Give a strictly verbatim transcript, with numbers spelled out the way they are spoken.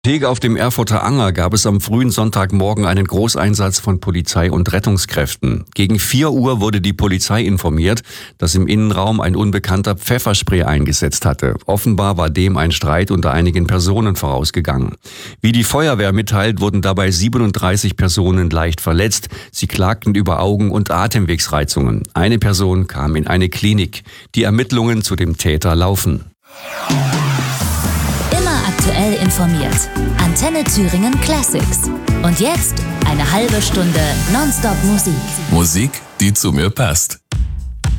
Teg auf dem Erfurter Anger gab es am frühen Sonntagmorgen einen Großeinsatz von Polizei und Rettungskräften. Gegen vier Uhr wurde die Polizei informiert, dass im Innenraum ein Unbekannter Pfefferspray eingesetzt hatte. Offenbar war dem ein Streit unter einigen Personen vorausgegangen. Wie die Feuerwehr mitteilt, wurden dabei siebenunddreißig Personen leicht verletzt. Sie klagten über Augen- und Atemwegsreizungen. Eine Person kam in eine Klinik. Die Ermittlungen zu dem Täter laufen. Aktuell informiert. Antenne Thüringen Classics. Und jetzt eine halbe Stunde Nonstop Musik. Musik, die zu mir passt.